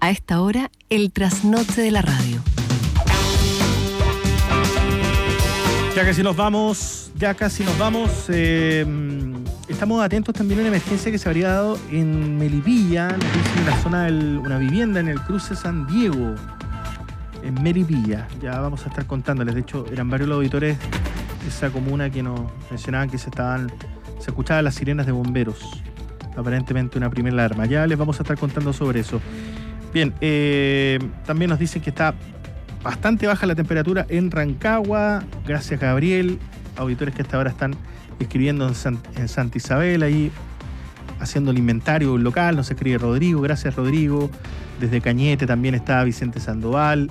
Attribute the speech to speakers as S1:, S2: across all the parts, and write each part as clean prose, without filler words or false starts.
S1: A esta hora, el trasnoche de la radio.
S2: Ya casi nos vamos. Estamos atentos también a una emergencia que se habría dado en Melipilla, en la zona de una vivienda en el cruce San Diego, en Melipilla. Ya vamos a estar contándoles. De hecho, eran varios los auditores de esa comuna que nos mencionaban que se escuchaban las sirenas de bomberos. Aparentemente una primera alarma. Ya les vamos a estar contando sobre eso. Bien, también nos dicen que está bastante baja la temperatura en Rancagua. Gracias, Gabriel. Auditores que hasta ahora están escribiendo en Santa Isabel, ahí haciendo el inventario local. Nos escribe Rodrigo. Gracias, Rodrigo. Desde Cañete también está Vicente Sandoval.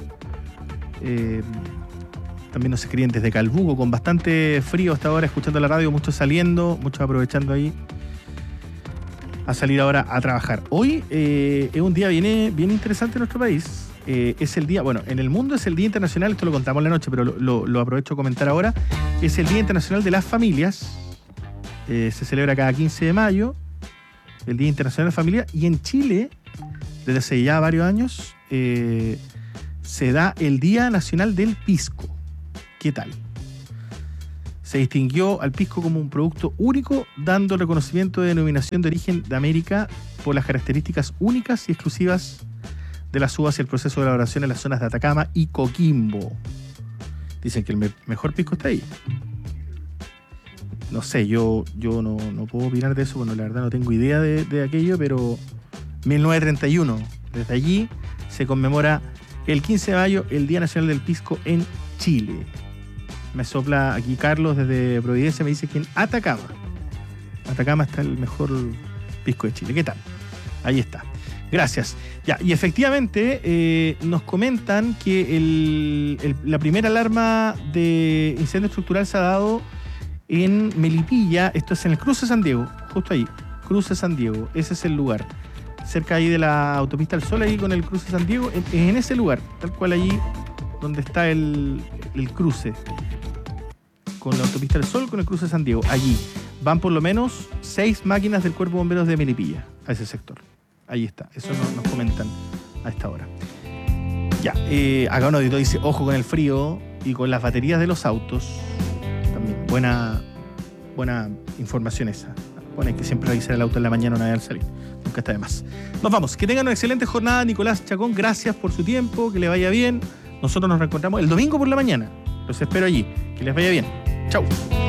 S2: También nos escriben desde Calbuco, con bastante frío hasta ahora, escuchando la radio, muchos saliendo, muchos aprovechando ahí a salir ahora a trabajar. Hoy es un día bien interesante en nuestro país. Es el día, bueno, en el mundo es el Día Internacional, esto lo contamos en la noche, pero lo aprovecho a comentar ahora. Es el Día Internacional de las Familias. Se celebra cada 15 de mayo, el Día Internacional de la Familia. Y en Chile, desde hace ya varios años, se da el Día Nacional del Pisco. ¿Qué tal? Se distinguió al pisco como un producto único, dando reconocimiento de denominación de origen de América por las características únicas y exclusivas de las uvas y el proceso de elaboración en las zonas de Atacama y Coquimbo. Dicen que el mejor pisco está ahí. No sé, yo no puedo opinar de eso, bueno, la verdad no tengo idea de aquello, pero 1931, desde allí se conmemora el 15 de mayo el Día Nacional del Pisco en Chile. Me sopla aquí Carlos desde Providencia, me dice que en Atacama está el mejor pisco de Chile. ¿Qué tal? Ahí está. Gracias. Ya, y efectivamente nos comentan que la primera alarma de incendio estructural se ha dado en Melipilla. Esto es en el cruce San Diego, justo ahí, cruce San Diego. Ese es el lugar. Cerca ahí de la autopista del Sol, ahí con el cruce San Diego, en ese lugar, tal cual allí donde está el cruce con la autopista del Sol, con el cruce San Diego. Allí van por lo menos 6 máquinas del Cuerpo de Bomberos de Melipilla a ese sector. Ahí está, eso nos comentan a esta hora. Ya, acá un auditor dice, ojo con el frío y con las baterías de los autos. También, buena información esa. Bueno, hay que siempre revisar el auto en la mañana una vez al salir. Nunca está de más. Nos vamos, que tengan una excelente jornada, Nicolás Chacón. Gracias por su tiempo, que le vaya bien. Nosotros nos reencontramos el domingo por la mañana. Los espero allí. Que les vaya bien. Chau.